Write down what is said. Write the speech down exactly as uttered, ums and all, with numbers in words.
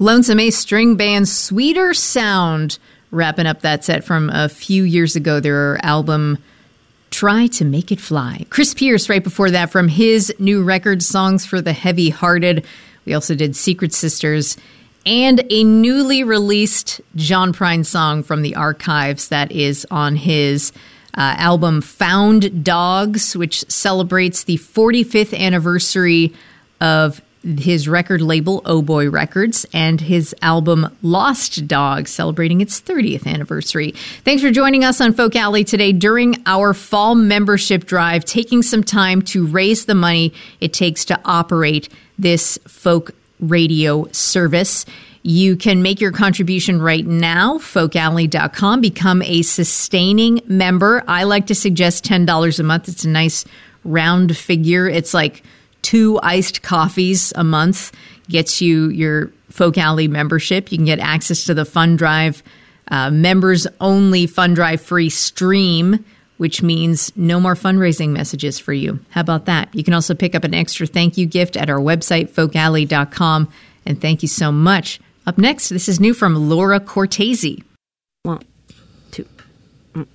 Lonesome Ace String Band, Sweeter Sound, wrapping up that set from a few years ago, their album Try to Make It Fly. Chris Pierce right before that from his new record, Songs for the Heavy-Hearted. We also did Secret Sisters and a newly released John Prine song from the archives that is on his uh, album Found Dogs, which celebrates the forty-fifth anniversary of his record label, Oh Boy Records, and his album Lost Dogs, celebrating its thirtieth anniversary. Thanks for joining us on Folk Alley today during our fall membership drive, taking some time to raise the money it takes to operate this folk radio service. You can make your contribution right now, folk alley dot com. Become a sustaining member. I like to suggest ten dollars a month. It's a nice round figure. It's like two iced coffees a month, gets you your Folk Alley membership. You can get access to the Fund Drive, uh, members-only Fund Drive free stream, which means no more fundraising messages for you. How about that? You can also pick up an extra thank you gift at our website, folk alley dot com. And thank you so much. Up next, this is new from Laura Cortese.